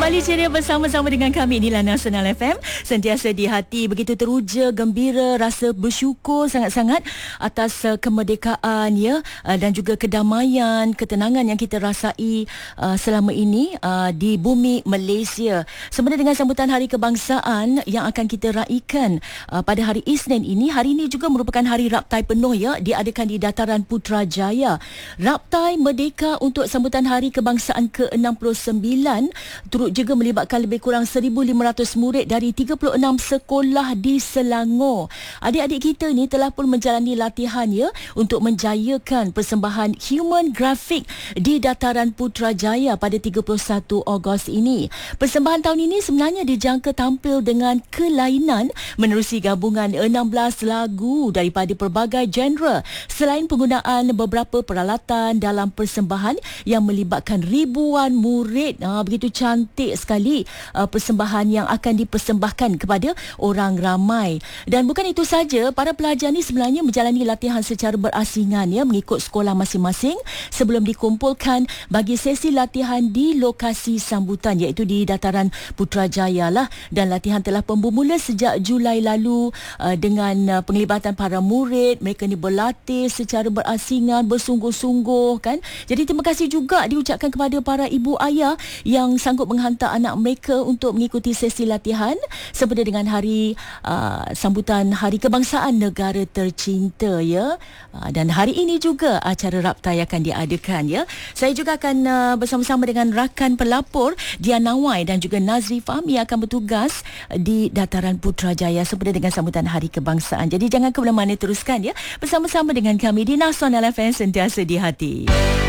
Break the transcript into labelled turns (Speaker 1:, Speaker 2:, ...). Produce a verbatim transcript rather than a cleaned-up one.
Speaker 1: Kembali ceria bersama-sama dengan kami di Nasional F M. Sentiasa di hati begitu teruja, gembira, rasa bersyukur sangat-sangat atas uh, kemerdekaan ya uh, dan juga kedamaian, ketenangan yang kita rasai uh, selama ini uh, di bumi Malaysia. Sempena dengan sambutan Hari Kebangsaan yang akan kita raikan uh, pada hari Isnin ini. Hari ini juga merupakan hari raptai penuh ya, diadakan di Dataran Putrajaya. Raptai Merdeka untuk sambutan Hari Kebangsaan ke enam puluh sembilan turut juga melibatkan lebih kurang seribu lima ratus murid dari tiga puluh enam sekolah di Selangor. Adik-adik kita ni telah pun menjalani latihan ya untuk menjayakan persembahan Human Graphic di Dataran Putrajaya pada tiga puluh satu Ogos ini. Persembahan tahun ini sebenarnya dijangka tampil dengan kelainan menerusi gabungan enam belas lagu daripada pelbagai genre selain penggunaan beberapa peralatan dalam persembahan yang melibatkan ribuan murid. Ha, begitu cantik sekali uh, persembahan yang akan dipersembahkan kepada orang ramai. Dan bukan itu saja, para pelajar ni sebenarnya menjalani latihan secara berasingan ya mengikut sekolah masing-masing sebelum dikumpulkan bagi sesi latihan di lokasi sambutan iaitu di Dataran Putrajaya lah. Dan latihan telah pun bermula sejak Julai lalu uh, dengan uh, penglibatan para murid. Mereka ni berlatih secara berasingan, bersungguh-sungguh kan. Jadi terima kasih juga diucapkan kepada para ibu ayah yang sanggup menghantar anak mereka untuk mengikuti sesi latihan sempena dengan hari uh, sambutan Hari Kebangsaan Negara Tercinta ya. Uh, dan hari ini juga acara raptai akan diadakan ya. Saya juga akan uh, bersama-sama dengan rakan pelapor Diana Wai dan juga Nazri Fahmi yang akan bertugas di Dataran Putrajaya sempena dengan sambutan Hari Kebangsaan. Jadi jangan ke mana-mana, teruskan ya bersama-sama dengan kami di Nasional F M, sentiasa di hati.